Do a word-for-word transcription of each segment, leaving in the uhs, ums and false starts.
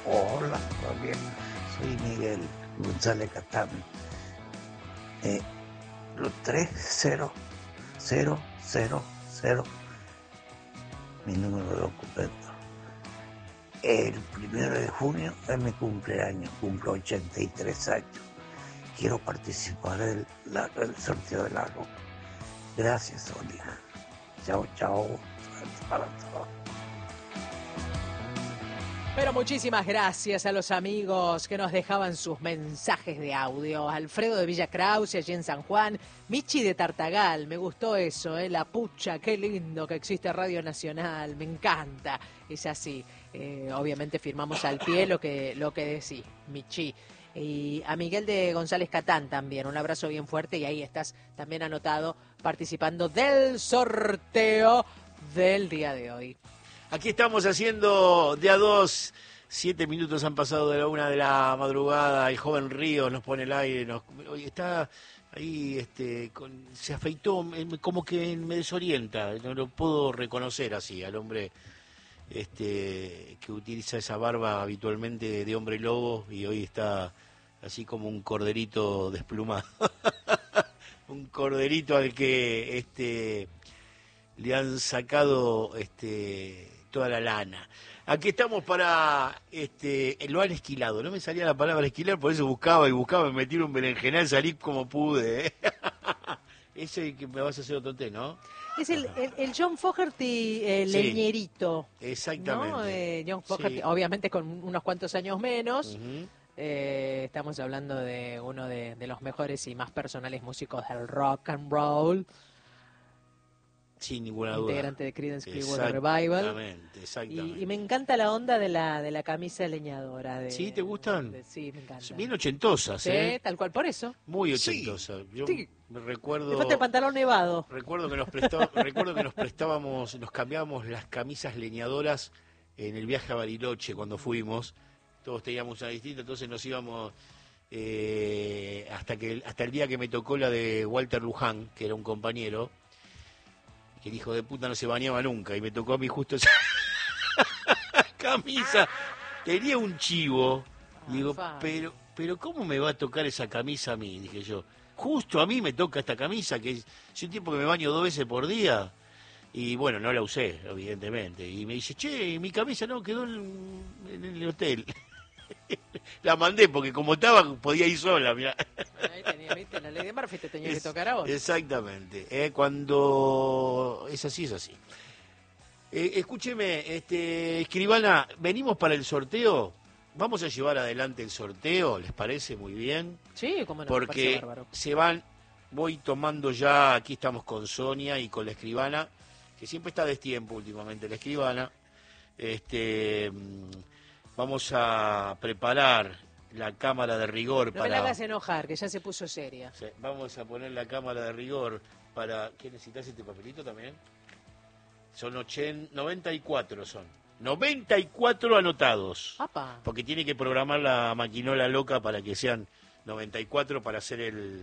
Hola, Fabián. Soy Miguel González Catán. Eh, los tres cero cero cero cero, mi número de documento. El primero de junio es mi cumpleaños, cumplo ochenta y tres años. Quiero participar del el sorteo del álbum. Gracias, Sonia. Chao, chao. Para todos. Pero muchísimas gracias a los amigos que nos dejaban sus mensajes de audio. Alfredo de Villa Krause, allí en San Juan. Michi de Tartagal, me gustó eso, ¿eh? La pucha, qué lindo que existe Radio Nacional, me encanta. Es así, eh, obviamente firmamos al pie lo que, lo que decís, Michi. Y a Miguel de González Catán también, un abrazo bien fuerte y ahí estás también anotado participando del sorteo del día de hoy. Aquí estamos haciendo de a dos, siete minutos han pasado de la una de la madrugada, el joven Río nos pone el aire, nos, oye, está ahí, este, con, se afeitó, como que me desorienta, no lo puedo reconocer así, al hombre este, que utiliza esa barba habitualmente de hombre lobo y hoy está así como un corderito desplumado, un corderito al que este, le han sacado este, toda la lana. Aquí estamos para, este, lo han esquilado, no me salía la palabra esquilar, por eso buscaba y buscaba, me metí un berenjenal, salí como pude. ¿eh? Ese que me vas a hacer otro té, ¿no? Es el, el, el John Fogerty eh, Sí, leñerito. exactamente. ¿No? Eh, John Fogerty, Sí. obviamente con unos cuantos años menos. Uh-huh. eh, estamos hablando de uno de, de los mejores y más personales músicos del rock and roll. Sin ninguna duda. Integrante de Creedence Clearwater Revival. Exactamente, exactamente. Y, y me encanta la onda de la de la camisa leñadora. De, ¿Sí? ¿Te gustan? de- sí, me encanta. Bien ochentosas, Sí, ¿eh? tal cual, por eso. Muy ochentosas. Yo Sí. me recuerdo... Le falta el pantalón nevado. Recuerdo que nos prestaba- recuerdo que nos prestábamos, nos cambiábamos las camisas leñadoras en el viaje a Bariloche cuando fuimos. Todos teníamos una distinta, entonces nos íbamos eh, hasta que hasta el día que me tocó la de Walter Luján, que era un compañero, que el hijo de puta no se bañaba nunca, y me tocó a mí justo esa camisa. Tenía un chivo, y digo, Ah, pero, pero ¿cómo me va a tocar esa camisa a mí? Dije yo. Justo a mí me toca esta camisa, que es- soy un tipo que me baño dos veces por día. Y bueno, no la usé, evidentemente. Y me dice, che, mi camisa no, quedó en, en el hotel. La mandé porque como estaba, podía ir sola, mirá. Ahí tenía, ¿viste? La ley de Murphy te tenía Es- que tocar a vos. Exactamente. eh, cuando es así, es así. Eh, escúcheme, este, escribana, venimos para el sorteo. Vamos a llevar adelante el sorteo, ¿les parece? Muy bien. Sí, como no, me Porque parece bárbaro. se van, voy tomando ya, aquí estamos con Sonia y con la escribana, que siempre está a destiempo últimamente la escribana. Este, mm, vamos a preparar la cámara de rigor No para... me la hagas enojar, que ya se puso seria. Sí, vamos a poner la cámara de rigor para... ¿Qué necesitas este papelito también? Son ochenta, noventa y cuatro son. noventa y cuatro anotados. Papá. Porque tiene que programar la maquinola loca para que sean noventa y cuatro para hacer el,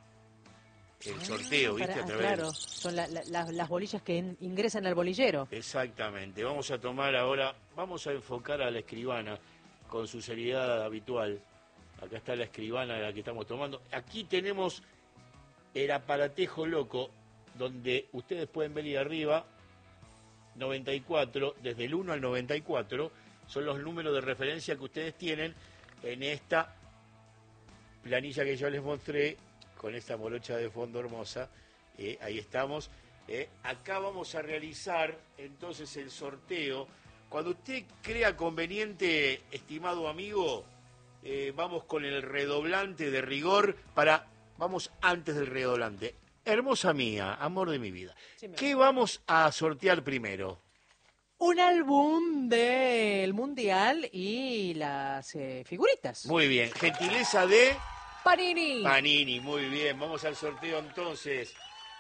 el sorteo, ¿viste? Para- A ah, través- claro, son la- la- las- las bolillas que in- ingresan al bolillero. Exactamente. Vamos a tomar ahora, vamos a enfocar a la escribana con su seriedad habitual. Acá está la escribana de la que estamos tomando. Aquí tenemos el aparatejo loco, donde ustedes pueden ver ahí arriba, noventa y cuatro, desde el uno al noventa y cuatro, son los números de referencia que ustedes tienen en esta planilla que yo les mostré, con esta morocha de fondo hermosa. Eh, ahí estamos. Eh, acá vamos a realizar entonces el sorteo. Cuando usted crea conveniente, estimado amigo, eh, vamos con el redoblante de rigor para... Vamos antes del redoblante. Hermosa mía, amor de mi vida. Sí, me ¿Qué vamos a sortear primero? Un álbum del Mundial y las eh, figuritas. Muy bien, gentileza de Panini. Panini, muy bien. Vamos al sorteo entonces.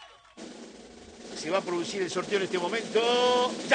Se va a producir el sorteo en este momento. ¡Ya!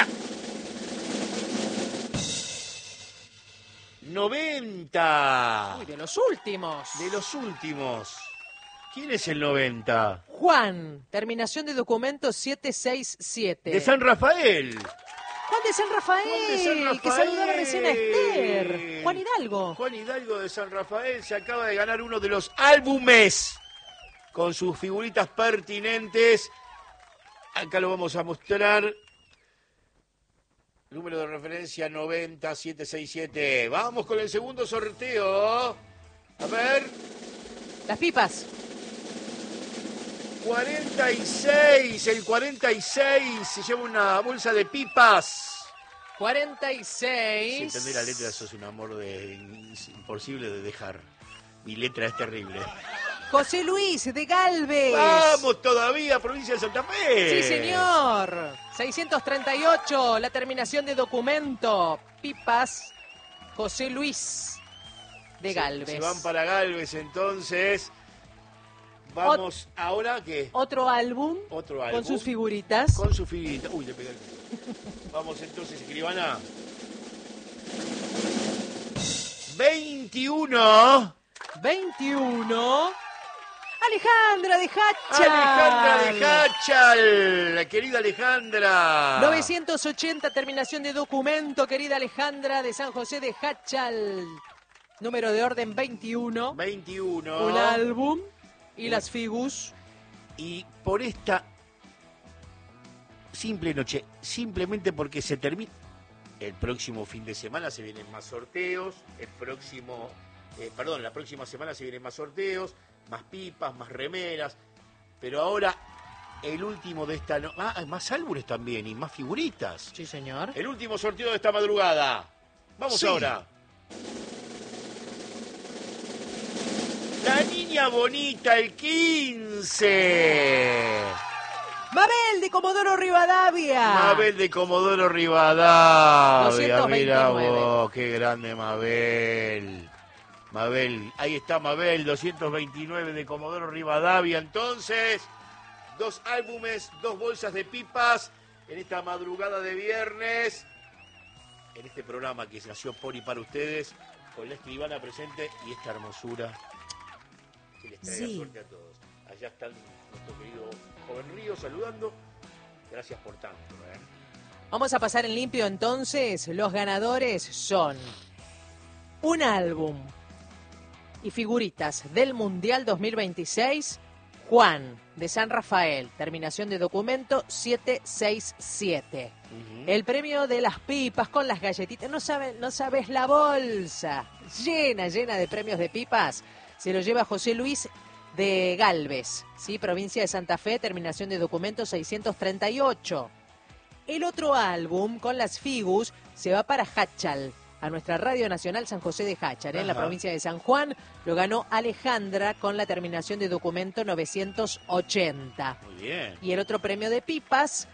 noventa. Uy, de los últimos. De los últimos. ¿Quién es el noventa? Juan, terminación de documento siete seis siete. De San Rafael. Juan de San Rafael, Juan de San Rafael. que saludaba recién a Esther. Juan Hidalgo. Juan Hidalgo de San Rafael se acaba de ganar uno de los álbumes con sus figuritas pertinentes. Acá lo vamos a mostrar. Número de referencia noventa siete sesenta y siete. Vamos con el segundo sorteo. A ver. Las pipas. cuarenta y seis. El cuarenta y seis se lleva una bolsa de pipas. cuarenta y seis. Si entendés la letra, sos un amor de imposible de dejar. Mi letra es terrible. José Luis de Galvez. ¡Vamos todavía, provincia de Santa Fe! Sí, señor. seiscientos treinta y ocho, la terminación de documento. Pipas, José Luis de Galvez. Se, se van para Galvez, entonces. Vamos, Ot ¿ahora qué? Otro álbum. Otro álbum. Con sus figuritas. Con sus figuritas. Uy, le pegué el dedo. Vamos entonces, escribana. veintiuno. veintiuno. Alejandra de Hachal. Alejandra de Hachal, la querida Alejandra. novecientos ochenta, terminación de documento, querida Alejandra de San José de Hachal. Número de orden veintiuno. veintiuno. Un álbum y las figus. Y por esta simple noche, simplemente porque se termina. El próximo fin de semana se vienen más sorteos. El próximo, eh, perdón, la próxima semana se vienen más sorteos. Más pipas, más remeras, pero ahora el último de esta... No... Ah, hay más álbumes también y más figuritas. Sí, señor. El último sorteo de esta madrugada. Vamos sí. ahora. La niña bonita, el quince. Mabel de Comodoro Rivadavia. Mabel de Comodoro Rivadavia. doscientos veintinueve. Mira vos, qué grande Mabel. Mabel, ahí está Mabel, doscientos veintinueve de Comodoro Rivadavia. Entonces, dos álbumes, dos bolsas de pipas en esta madrugada de viernes, en este programa que nació por y para ustedes, con la escribana presente y esta hermosura que les traiga sí. suerte a todos. Allá está nuestro querido joven Río saludando. Gracias por tanto. ¿eh? Vamos a pasar en limpio entonces. Los ganadores son un álbum y figuritas del Mundial dos mil veintiséis, Juan de San Rafael, terminación de documento siete seis siete. Uh-huh. El premio de las pipas con las galletitas, no sabes, no sabes la bolsa, llena, llena de premios de pipas, se lo lleva José Luis de Galvez, ¿sí? Provincia de Santa Fe, terminación de documento seiscientos treinta y ocho. El otro álbum con las figus se va para Hachal, a nuestra Radio Nacional San José de Hachal, ¿eh? En la provincia de San Juan. Lo ganó Alejandra con la terminación de documento novecientos ochenta. Muy bien. Y el otro premio de pipas